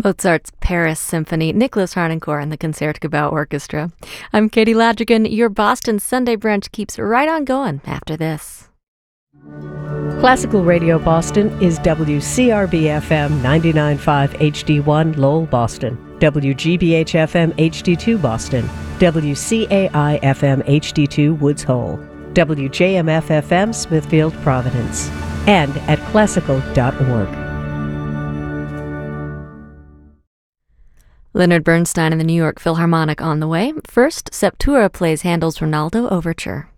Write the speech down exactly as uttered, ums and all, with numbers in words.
Mozart's Paris Symphony, Nicholas Harnoncourt and the Concertgebouw Orchestra. I'm Katie Ladrigan. Your Boston Sunday Brunch keeps right on going after this. Classical Radio Boston is W C R B F M ninety-nine point five H D one Lowell, Boston, W G B H F M H D two Boston, W C A I F M H D two Woods Hole, W J M F F M Smithfield, Providence, and at classical dot org. Leonard Bernstein and the New York Philharmonic on the way. First, Septura plays Handel's Ronaldo Overture.